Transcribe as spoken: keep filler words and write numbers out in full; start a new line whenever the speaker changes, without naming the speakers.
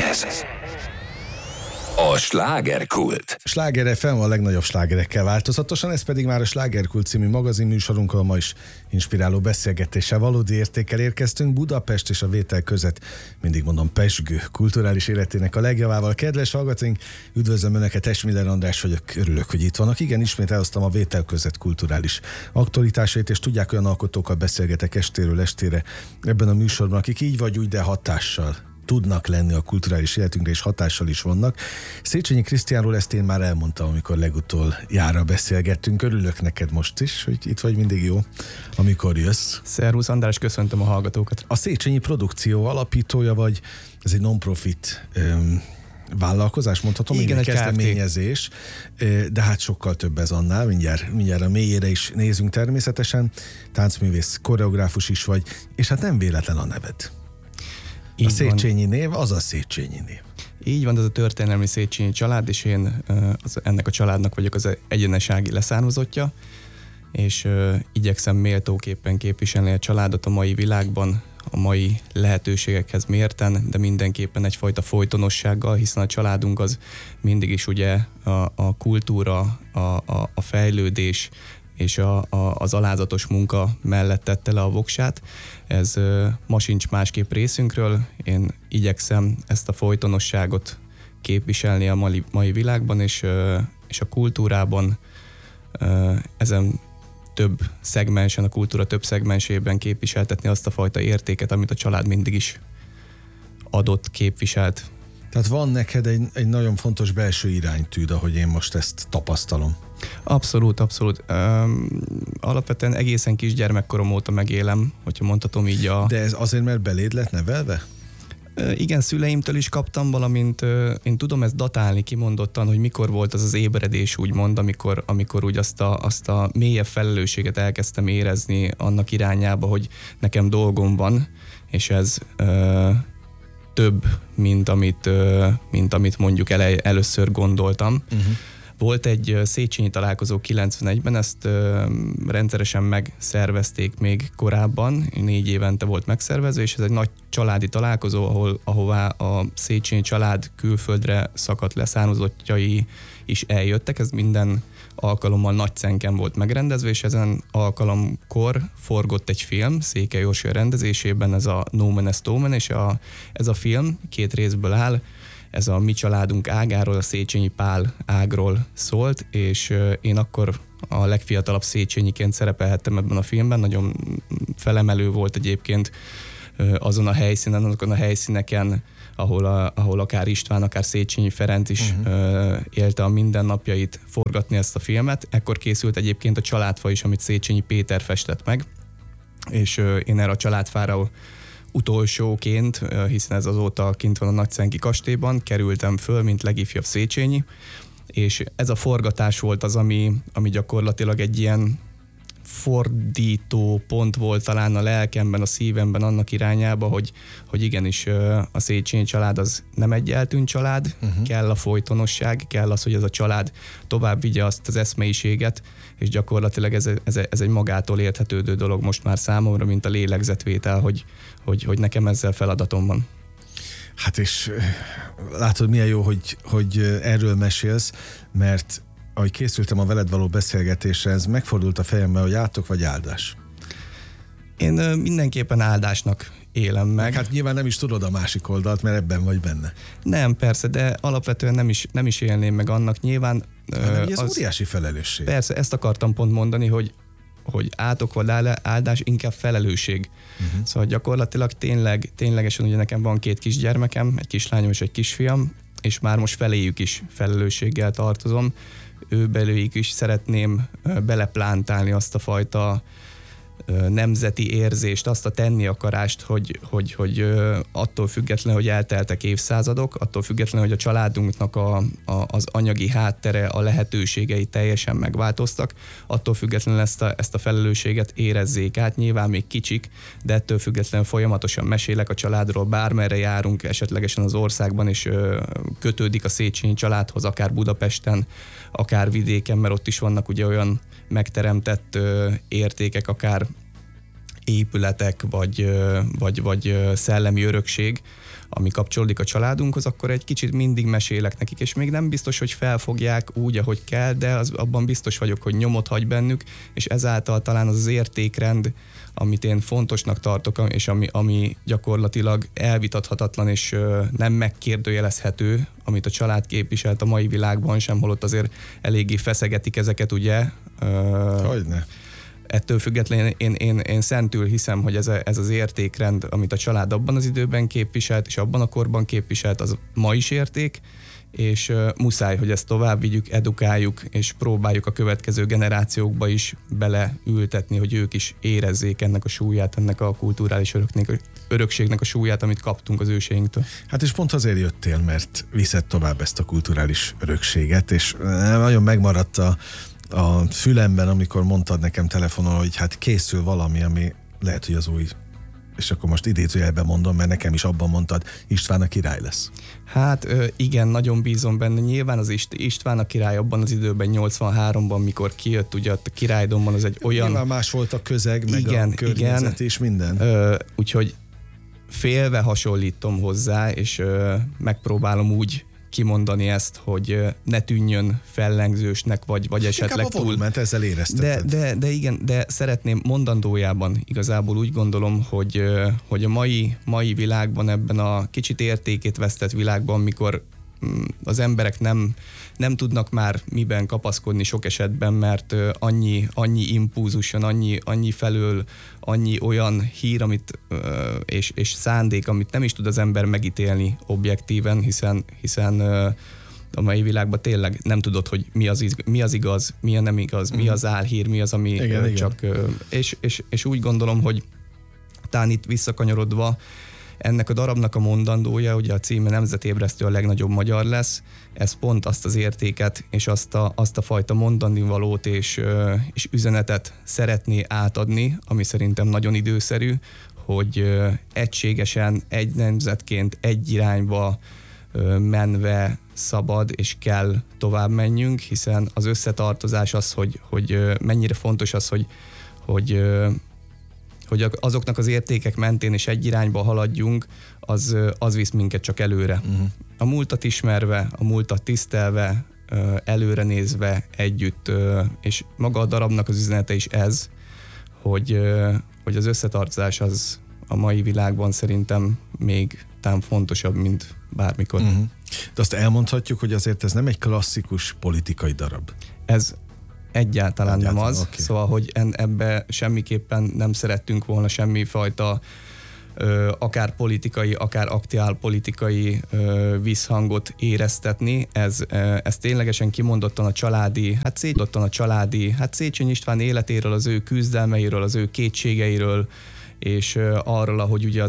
Ez a slágerkult.
Sláger ef em a legnagyobb slágerekkel változatosan, ez pedig már a Slágerkult című magazinműsorunkkal ma is inspiráló beszélgetéssel, valódi értékkel érkeztünk. Budapest és a Vétel között, mindig mondom, pezsgő kulturális életének a legjavával. Kedves hallgatóink, üdvözlöm Önöket, Esmiller András vagyok, örülök, hogy itt vannak. Igen, ismét elhoztam a Vétel között kulturális aktualitásait, és tudják, olyan alkotókkal beszélgetek estéről estére ebben a műsorban, akik így vagy úgy, de hatással tudnak lenni a kulturális életünkre, és hatással is vannak. Széchenyi Krisztiánról ezt én már elmondtam, amikor legutol jára beszélgettünk. Örülök neked most is, hogy itt vagy, mindig jó, amikor jössz.
Szervusz András, köszöntöm a hallgatókat.
A Széchenyi produkció alapítója vagy, ez egy non-profit öm, vállalkozás, mondhatom,
igen,
egy kezdeményezés, de hát sokkal több ez annál, mindjárt, mindjárt a mélyére is nézünk természetesen. Táncművész, koreográfus is vagy, és hát nem véletlen a neved. Így a Széchenyi van. Név, az a Széchenyi név.
Így van, ez a történelmi Széchenyi család, és én az, ennek a családnak vagyok az egyenesági leszármazottja, és uh, igyekszem méltóképpen képviselni a családot a mai világban, a mai lehetőségekhez mérten, de mindenképpen egyfajta folytonossággal, hiszen a családunk az mindig is ugye a, a kultúra, a, a, a fejlődés, és a, a, az alázatos munka mellett tette le a voksát. Ez ö, ma sincs másképp részünkről. Én igyekszem ezt a folytonosságot képviselni a mai, mai világban, és, ö, és a kultúrában ö, ezen több szegmensen, a kultúra több szegmensében képviseltetni azt a fajta értéket, amit a család mindig is adott, képviselt.
Tehát van neked egy, egy nagyon fontos belső iránytűd, ahogy én most ezt tapasztalom.
Abszolút, abszolút. Um, alapvetően egészen kisgyermekkorom óta megélem, hogyha mondhatom így a...
De ez azért, mert beléd lett nevelve?
Uh, igen, szüleimtől is kaptam, valamint uh, én tudom ezt datálni kimondottan, hogy mikor volt az az ébredés, úgymond, amikor, amikor úgy azt a, azt a mélyebb felelősséget elkezdtem érezni annak irányába, hogy nekem dolgom van, és ez... Uh, több, mint amit, mint amit mondjuk el, először gondoltam. Uh-huh. Volt egy Széchenyi találkozó kilencvenegyben, ezt rendszeresen megszervezték még korábban, négy évente volt megszervezve, és ez egy nagy családi találkozó, ahol, ahová a Széchenyi család külföldre szakadt leszármazottjai is eljöttek, ez minden alkalommal Nagycenken volt megrendezve, és ezen alkalomkor forgott egy film, Székely Orsolya rendezésében, ez a Nomen est Omen, és a, ez a film két részből áll, ez a mi családunk ágáról, a Széchenyi Pál ágról szólt, és én akkor a legfiatalabb Széchenyiként szerepelhettem ebben a filmben, nagyon felemelő volt egyébként azon a helyszínen, azokon a helyszíneken, ahol, a, ahol akár István, akár Széchenyi Ferenc is uh-huh. ö, élte a mindennapjait forgatni ezt a filmet. Ekkor készült egyébként a Családfa is, amit Széchenyi Péter festett meg, és ö, én erre a Családfára utolsóként, ö, hiszen ez azóta kint van a Nagycenki kastélyban, kerültem föl, mint legifjabb Széchenyi, és ez a forgatás volt az, ami, ami gyakorlatilag egy ilyen fordító pont volt talán a lelkemben, a szívemben annak irányába, hogy, hogy igenis a Széchenyi család az nem egy eltűnt család, uh-huh. kell a folytonosság, kell az, hogy ez a család tovább vigye azt az eszmeiséget, és gyakorlatilag ez, ez, ez egy magától érthetődő dolog most már számomra, mint a lélegzetvétel, hogy, hogy, hogy nekem ezzel feladatom van.
Hát és látod, milyen jó, hogy, hogy erről mesélsz, mert ahogy készültem a veled való beszélgetésre, ez megfordult a fejembe, hogy átok vagy áldás?
Én mindenképpen áldásnak élem meg.
Hát nyilván nem is tudod a másik oldalt, mert ebben vagy benne.
Nem, persze, de alapvetően nem is, nem is élném meg annak nyilván.
Hát, ez az, óriási felelősség.
Persze, ezt akartam pont mondani, hogy hogy átok vagy áldás, inkább felelősség. Uh-huh. Szóval gyakorlatilag tényleg, ténylegesen ugye nekem van két kisgyermekem, egy kislányom és egy kisfiam, és már most feléjük is felelősséggel tartozom. Ő belőjük is szeretném beleplántálni azt a fajta nemzeti érzést, azt a tenni akarást, hogy, hogy, hogy attól függetlenül, hogy elteltek évszázadok, attól függetlenül, hogy a családunknak a, a, az anyagi háttere, a lehetőségei teljesen megváltoztak, attól függetlenül ezt a, ezt a felelősséget érezzék át, nyilván még kicsik, de ettől függetlenül folyamatosan mesélek a családról, bármerre járunk esetlegesen az országban, és kötődik a Széchenyi családhoz, akár Budapesten, akár vidéken, mert ott is vannak ugye olyan megteremtett értékek, akár épületek, vagy, vagy, vagy szellemi örökség, ami kapcsolódik a családunkhoz, akkor egy kicsit mindig mesélek nekik, és még nem biztos, hogy felfogják úgy, ahogy kell, de az, abban biztos vagyok, hogy nyomot hagy bennük, és ezáltal talán az az értékrend, amit én fontosnak tartok, és ami, ami gyakorlatilag elvitathatatlan, és nem megkérdőjelezhető, amit a család képviselt a mai világban sem, holott azért eléggé feszegetik ezeket, ugye?
Hogyne.
Ettől függetlenül én, én, én szentül hiszem, hogy ez, a, ez az értékrend, amit a család abban az időben képviselt, és abban a korban képviselt, az ma is érték, és uh, muszáj, hogy ezt tovább vigyük, edukáljuk, és próbáljuk a következő generációkba is beleültetni, hogy ők is érezzék ennek a súlyát, ennek a kulturális öröknek, örökségnek a súlyát, amit kaptunk az őseinktől.
Hát és pont azért jöttél, mert viszed tovább ezt a kulturális örökséget, és nagyon megmaradt a a fülemben, amikor mondtad nekem telefonon, hogy hát készül valami, ami lehet, hogy az új, és akkor most idézőjelben mondom, mert nekem is abban mondtad, István a király lesz.
Hát igen, nagyon bízom benne. Nyilván az István a király abban az időben, nyolcvanháromban, mikor kijött, ugye a Királydomban, az egy olyan...
Nyilván más volt a közeg, meg
igen,
a környezet
igen.
és minden.
Ö, úgyhogy félve hasonlítom hozzá, és ö, megpróbálom úgy kimondani ezt, hogy ne tűnjön fellengzősnek, vagy, vagy esetleg
inkább a
túl...
volument ezzel érezteted.
De, de, de igen, de szeretném mondandójában igazából úgy gondolom, hogy, hogy a mai, mai világban, ebben a kicsit értékét vesztett világban, mikor az emberek nem, nem tudnak már miben kapaszkodni sok esetben, mert annyi, annyi impulzus jön, annyi, annyi felől, annyi olyan hír, amit, és, és szándék, amit nem is tud az ember megítélni objektíven, hiszen, hiszen a mai világban tényleg nem tudod, hogy mi az, mi az igaz, mi a nem igaz, mi az álhír, mi az, ami
igen,
csak...
igen.
És, és, és úgy gondolom, hogy talán itt visszakanyarodva, ennek a darabnak a mondandója, ugye a címe Nemzetébresztő a legnagyobb magyar lesz, ez pont azt az értéket és azt a, azt a fajta mondanivalót és, és üzenetet szeretné átadni, ami szerintem nagyon időszerű, hogy egységesen, egy nemzetként, egy irányba menve szabad és kell tovább menjünk, hiszen az összetartozás az, hogy, hogy mennyire fontos az, hogy, hogy hogy azoknak az értékek mentén és egy irányba haladjunk, az, az visz minket csak előre. Uh-huh. A múltat ismerve, a múltat tisztelve, előre nézve együtt, és maga a darabnak az üzenete is ez, hogy, hogy az összetartozás az a mai világban szerintem még talán fontosabb, mint bármikor. Uh-huh.
De azt elmondhatjuk, hogy azért ez nem egy klasszikus politikai darab.
Ez egyáltalán, egyáltalán nem az,
okay.
Szóval, hogy ebbe semmiképpen nem szerettünk volna semmifajta ö, akár politikai, akár aktuál politikai ö, visszhangot éreztetni. Ez, ö, ez ténylegesen kimondottan a családi, hát szétdottan a családi, hát Széchenyi István életéről, az ő küzdelmeiről, az ő kétségeiről, és ö, arról, ahogy ugye